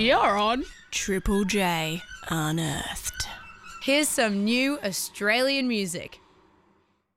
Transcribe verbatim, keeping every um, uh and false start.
You're on Triple J Unearthed. Here's some new Australian music.